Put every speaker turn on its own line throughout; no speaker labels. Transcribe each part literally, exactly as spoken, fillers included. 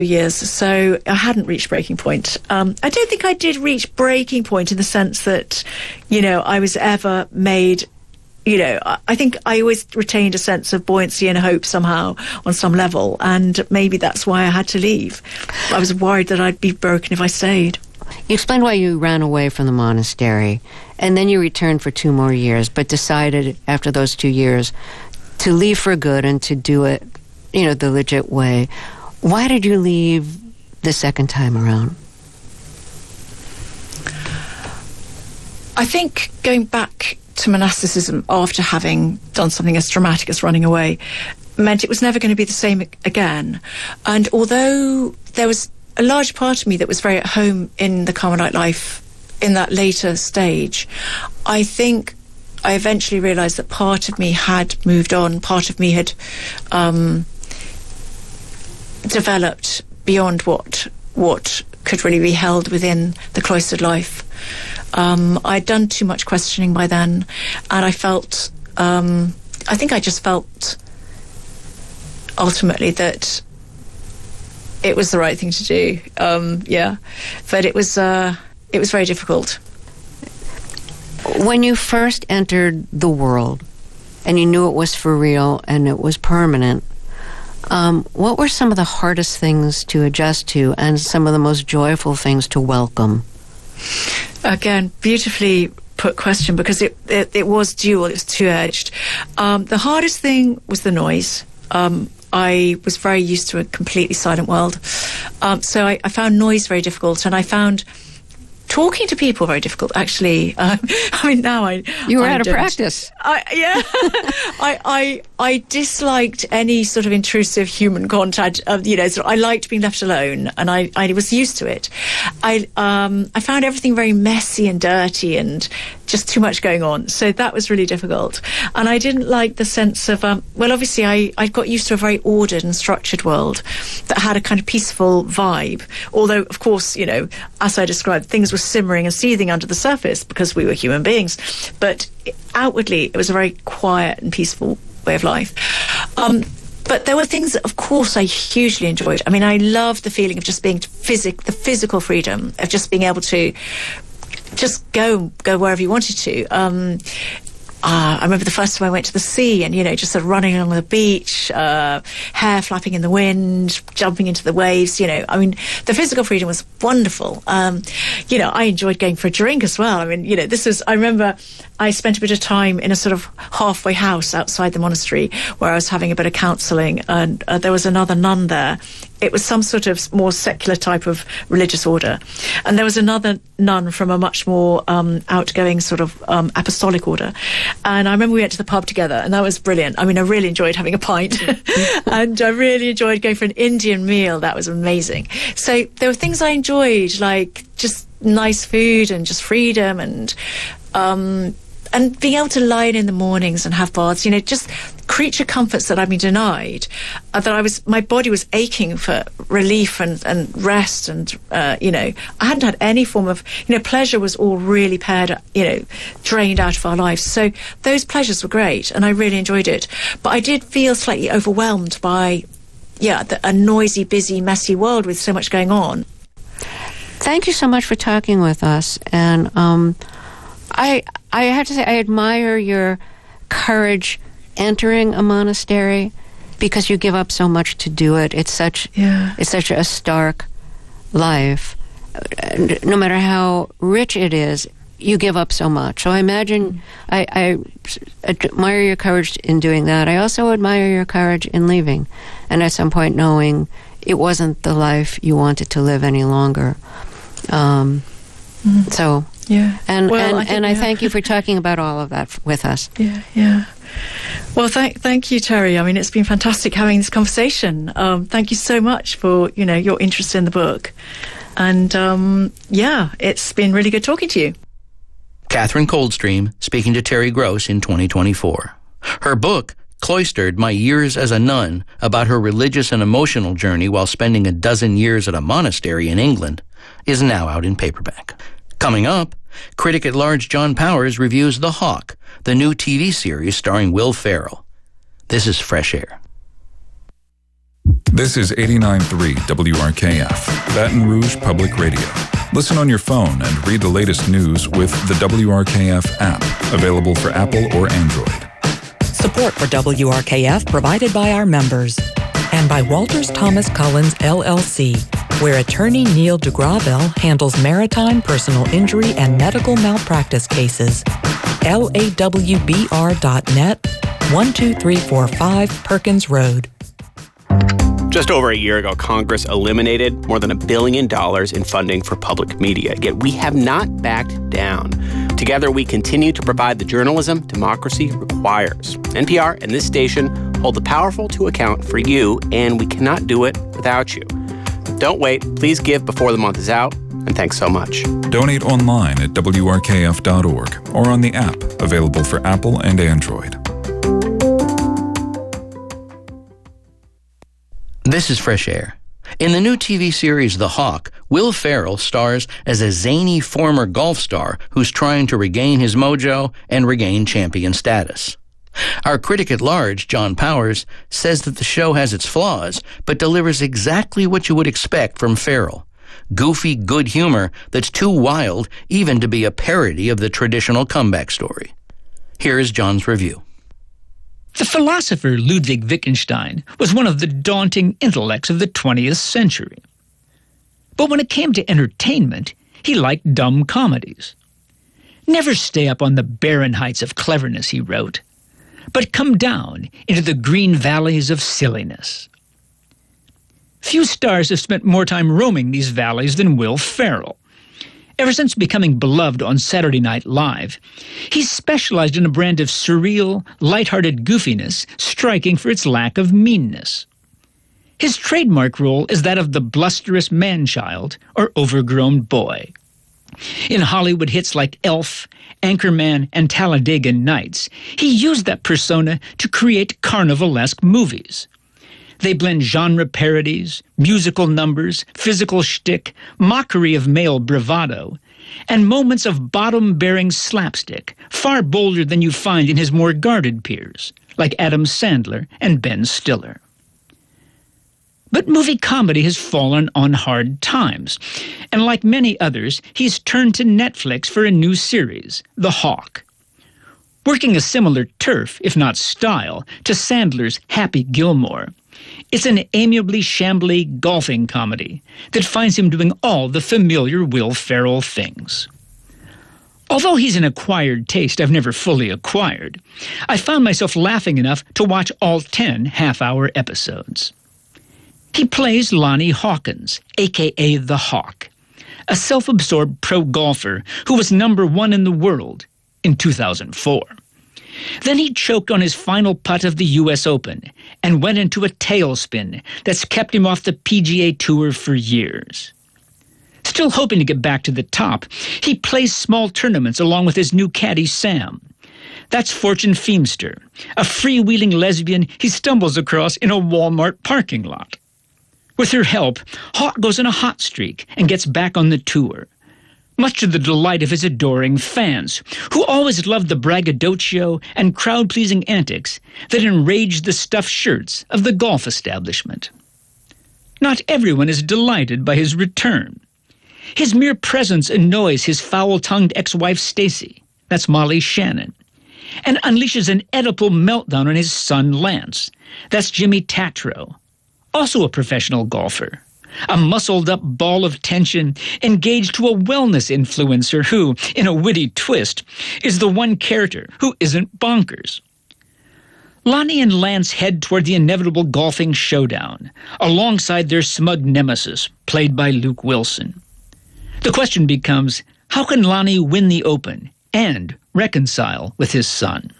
years, so I hadn't reached breaking point. Um, I don't think I did reach breaking point in the sense that, you know, I was ever made, you know, I think I always retained a sense of buoyancy and hope somehow on some level, and maybe that's why I had to leave. I was worried that I'd be broken if I stayed.
You explained why you ran away from the monastery, and then you returned for two more years, but decided after those two years to leave for good and to do it, you know, the legit way. Why did you leave the second time around?
I think going back to monasticism after having done something as dramatic as running away meant it was never going to be the same again. And although there was a large part of me that was very at home in the Carmelite life in that later stage, I think I eventually realised that part of me had moved on, part of me had um, developed beyond what what could really be held within the cloistered life. Um, I'd done too much questioning by then, and I felt, um, I think I just felt ultimately that it was the right thing to do. Um, yeah, but it was uh, it was very difficult.
When you first entered the world, and you knew it was for real and it was permanent, Um, what were some of the hardest things to adjust to and some of the most joyful things to welcome?
Again, beautifully put question, because it, it, it was dual, it was two-edged. Um, the hardest thing was the noise. Um, I was very used to a completely silent world. Um, so I, I found noise very difficult, and I found talking to people very difficult, actually. Um, I mean, now I...
You were
I
out of
don't-
practice.
I, yeah. I, I I disliked any sort of intrusive human contact. Of, you know, so I liked being left alone, and I, I was used to it. I um I found everything very messy and dirty and just too much going on. So that was really difficult. And I didn't like the sense of, um, well, obviously I, I got used to a very ordered and structured world that had a kind of peaceful vibe. Although, of course, you know, as I described, things were simmering and seething under the surface because we were human beings. But outwardly, it was a very quiet and peaceful way of life. Um, but there were things that, of course, I hugely enjoyed. I mean, I loved the feeling of just being physic, the physical freedom of just being able to just go go wherever you wanted to. Um, Uh, I remember the first time I went to the sea and, you know, just sort of running along the beach, uh, hair flapping in the wind, jumping into the waves, you know. I mean, the physical freedom was wonderful. Um, you know, I enjoyed going for a drink as well. I mean, you know, this was, I remember I spent a bit of time in a sort of halfway house outside the monastery where I was having a bit of counselling, and uh, there was another nun there. It was some sort of more secular type of religious order. And there was another nun from a much more um, outgoing sort of um, apostolic order. And I remember we went to the pub together, and that was brilliant. I mean, I really enjoyed having a pint. And I really enjoyed going for an Indian meal. That was amazing. So there were things I enjoyed, like just nice food and just freedom and... Um, and being able to lie in in the mornings and have baths, you know, just creature comforts that I'd been denied, uh, that I was, my body was aching for relief and, and rest and, uh, you know, I hadn't had any form of, you know, pleasure was all really pared, you know, drained out of our lives. So those pleasures were great and I really enjoyed it. But I did feel slightly overwhelmed by, yeah, the, a noisy, busy, messy world with so much going on.
Thank you so much for talking with us. And, um, I I have to say, I admire your courage entering a monastery because you give up so much to do it. It's such
yeah.
it's such a stark life. No matter how rich it is, you give up so much. So I imagine I, I admire your courage in doing that. I also admire your courage in leaving, and at some point knowing it wasn't the life you wanted to live any longer. Um, mm. So.
Yeah,
and
well,
and,
I, think,
and I
yeah.
thank you for talking about all of that f- with us.
Yeah, yeah. Well, thank thank you, Terry. I mean, it's been fantastic having this conversation. Um, thank you so much for you know your interest in the book, and um, yeah, it's been really good talking to you.
Catherine Coldstream speaking to Terry Gross in twenty twenty-four. Her book, Cloistered, My Years as a Nun, about her religious and emotional journey while spending a dozen years at a monastery in England, is now out in paperback. Coming up, critic at large John Powers reviews The Hawk, the new T V series starring Will Ferrell. This is Fresh Air.
This is eighty-nine point three W R K F, Baton Rouge Public Radio. Listen on your phone and read the latest news with the W R K F app, available for Apple or Android.
Support for W R K F provided by our members and by Walters Thomas Collins, L L C, where attorney Neil DeGravelle handles maritime personal injury and medical malpractice cases. L A W B R dot net, one two three four five Perkins Road.
Just over a year ago, Congress eliminated more than a billion dollars in funding for public media, yet we have not backed down. Together, we continue to provide the journalism democracy requires. N P R and this station hold the powerful to account for you, and we cannot do it without you. Don't wait. Please give before the month is out, and thanks so much.
Donate online at W R K F dot org or on the app, available for Apple and Android.
This is Fresh Air. In the new T V series The Hawk, Will Ferrell stars as a zany former golf star who's trying to regain his mojo and regain champion status. Our critic at large, John Powers, says that the show has its flaws, but delivers exactly what you would expect from Ferrell. Goofy, good humor that's too wild even to be a parody of the traditional comeback story. Here is John's review.
The philosopher Ludwig Wittgenstein was one of the daunting intellects of the twentieth century. But when it came to entertainment, he liked dumb comedies. Never stay up on the barren heights of cleverness, he wrote, but come down into the green valleys of silliness. Few stars have spent more time roaming these valleys than Will Ferrell. Ever since becoming beloved on Saturday Night Live, he's specialized in a brand of surreal, lighthearted goofiness, striking for its lack of meanness. His trademark role is that of the blusterous man-child or overgrown boy. In Hollywood hits like Elf, Anchorman, and Talladega Nights, he used that persona to create carnivalesque movies. They blend genre parodies, musical numbers, physical shtick, mockery of male bravado, and moments of bottom-bearing slapstick, far bolder than you find in his more guarded peers, like Adam Sandler and Ben Stiller. But movie comedy has fallen on hard times, and like many others, he's turned to Netflix for a new series, The Hawk. Working a similar turf, if not style, to Sandler's Happy Gilmore, it's an amiably shambly golfing comedy that finds him doing all the familiar Will Ferrell things. Although he's an acquired taste I've never fully acquired, I found myself laughing enough to watch all ten half-hour episodes. He plays Lonnie Hawkins, a k a. The Hawk, a self-absorbed pro golfer who was number one in the world in two thousand four. Then he choked on his final putt of the U S Open and went into a tailspin that's kept him off the P G A Tour for years. Still hoping to get back to the top, he plays small tournaments along with his new caddy Sam. That's Fortune Feimster, a freewheeling lesbian he stumbles across in a Walmart parking lot. With her help, Hawk goes on a hot streak and gets back on the tour, much to the delight of his adoring fans, who always loved the braggadocio and crowd-pleasing antics that enraged the stuffed shirts of the golf establishment. Not everyone is delighted by his return. His mere presence annoys his foul-tongued ex-wife Stacy, that's Molly Shannon, and unleashes an Oedipal meltdown on his son Lance, that's Jimmy Tatro, also a professional golfer. A muscled-up ball of tension engaged to a wellness influencer who, in a witty twist, is the one character who isn't bonkers. Lonnie and Lance head toward the inevitable golfing showdown, alongside their smug nemesis, played by Luke Wilson. The question becomes, how can Lonnie win the Open and reconcile with his son?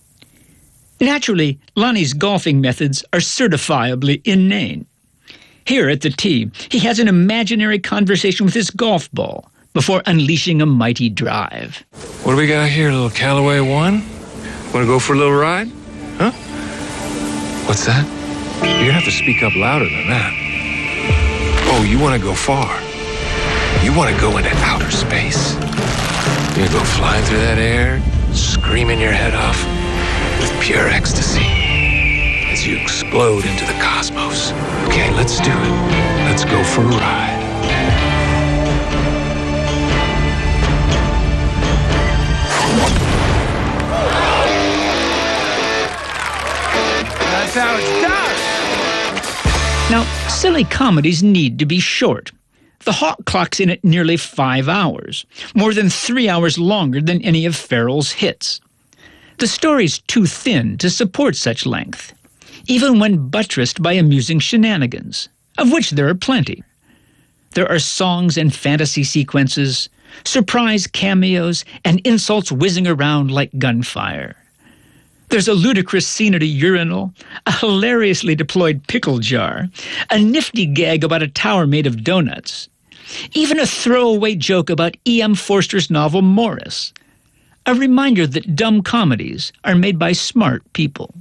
Naturally, Lonnie's golfing methods are certifiably inane. Here at the tee, he has an imaginary conversation with his golf ball before unleashing a mighty drive.
What do we got here, little Callaway one? Want to go for a little ride? Huh? What's that? You're gonna have to speak up louder than that. Oh, you want to go far. You want to go into outer space. You're gonna go flying through that air, screaming your head off with pure ecstasy. It's lets you explode into the cosmos. Okay, let's do it. Let's go for a ride.
That's how it's done.
Now, silly comedies need to be short. The Hawk clocks in at nearly five hours, more than three hours longer than any of Farrell's hits. The story's too thin to support such length, even when buttressed by amusing shenanigans, of which there are plenty. There are songs and fantasy sequences, surprise cameos, and insults whizzing around like gunfire. There's a ludicrous scene at a urinal, a hilariously deployed pickle jar, a nifty gag about a tower made of donuts, even a throwaway joke about E M Forster's novel Morris, a reminder that dumb comedies are made by smart people.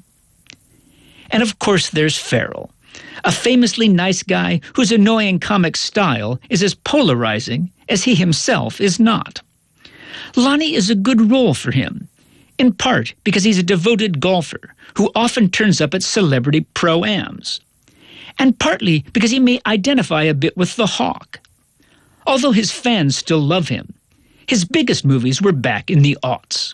And of course there's Farrell, a famously nice guy whose annoying comic style is as polarizing as he himself is not. Lonnie is a good role for him, in part because he's a devoted golfer who often turns up at celebrity pro-ams, and partly because he may identify a bit with the Hawk. Although his fans still love him, his biggest movies were back in the aughts.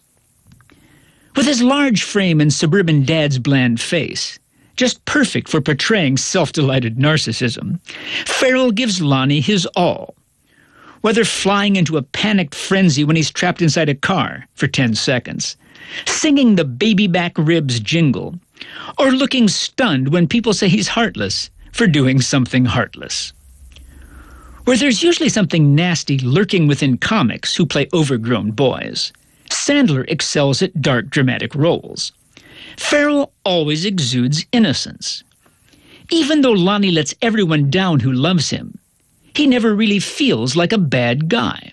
With his large frame and suburban dad's bland face, just perfect for portraying self-delighted narcissism, Farrell gives Lonnie his all. Whether flying into a panicked frenzy when he's trapped inside a car for ten seconds, singing the baby back ribs jingle, or looking stunned when people say he's heartless for doing something heartless. Where there's usually something nasty lurking within comics who play overgrown boys, Sandler excels at dark dramatic roles. Farrell always exudes innocence. Even though Lonnie lets everyone down who loves him, he never really feels like a bad guy.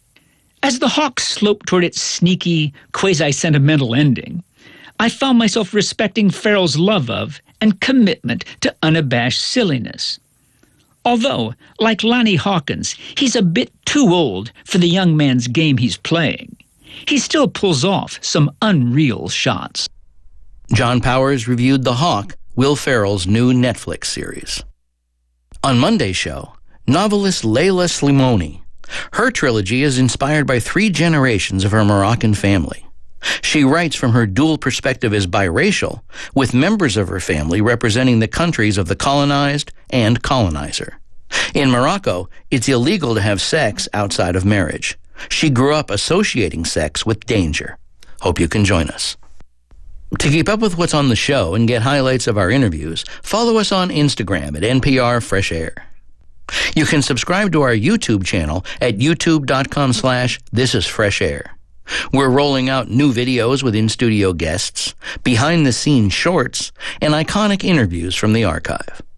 As the Hawk sloped toward its sneaky, quasi-sentimental ending, I found myself respecting Farrell's love of and commitment to unabashed silliness. Although, like Lonnie Hawkins, he's a bit too old for the young man's game he's playing, he still pulls off some unreal shots.
John Powers reviewed The Hawk, Will Ferrell's new Netflix series. On Monday's show, novelist Leila Slimani. Her trilogy is inspired by three generations of her Moroccan family. She writes from her dual perspective as biracial, with members of her family representing the countries of the colonized and colonizer. In Morocco, it's illegal to have sex outside of marriage. She grew up associating sex with danger. Hope you can join us. To keep up with what's on the show and get highlights of our interviews, follow us on Instagram at N P R Fresh Air. You can subscribe to our YouTube channel at youtube.com slash This Is Fresh Air. We're rolling out new videos with in-studio guests, behind-the-scenes shorts, and iconic interviews from the archive.